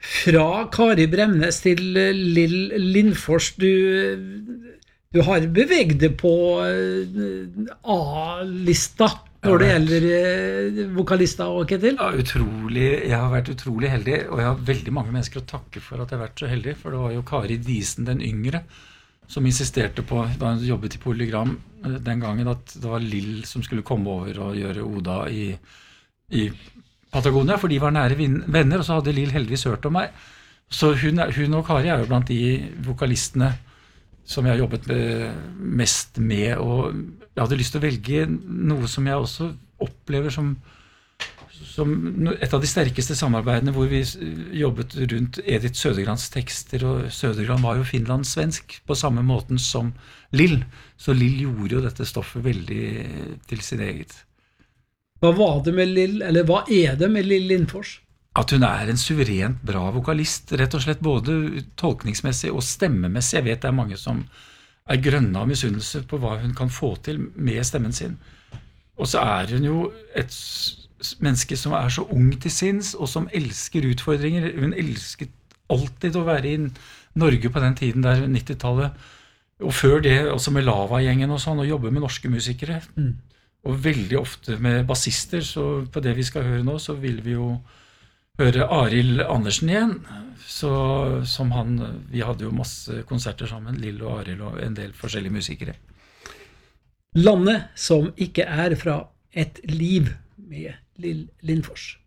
Fra Kari Bremnes til Lill Lindfors, du har beveget deg på A-lista Jeg har når det vært, gjelder vokalister og Ketil. ja, jeg har vært utrolig heldig, og jeg har veldig mange mennesker å takke for at jeg har vært så heldig, for det var jo Kari Disen den yngre, som insisterte på, da hun jobbet i Polygram den gangen, at det var Lill som skulle komme over og gjøre Oda i Patagonia, for de var nære venner, og så hadde Lill heldigvis hørt om meg. Så hun og Kari er jo blant de vokalistene som jeg har jobbet mest med, og jeg hadde lyst til å velge noe som jeg også opplever som et av de sterkeste samarbeidene, hvor vi jobbet rundt Edith Södergrans tekster, og Södergran var jo finlandssvensk på samme måten som Lill, så Lill gjorde jo dette stoffet veldig til sin eget. Hva var det med Lill, eller hva er det med Lill Lindfors? At hun er en suverent bra vokalist, rett og slett både tolkningsmessig og stemmemessig. Jeg vet det er mange som er grønne av misunnelse på hva hun kan få til med stemmen sin. Og så er hun jo et menneske som er så ung til sinns, og som elsker utfordringer. Hun elsket alltid å være i Norge på den tiden der 90-tallet, og før det også med Lava-gjengen og sånn, og jobbe med norske musikere. Og veldig ofte med bassister, så på det vi skal høre nå, så vil vi jo høre Arild Andersen igjen, vi hadde jo masse konserter sammen, Lill og Arild og en del forskjellige musikere. Landet som ikke er fra et liv med Lill Lindfors.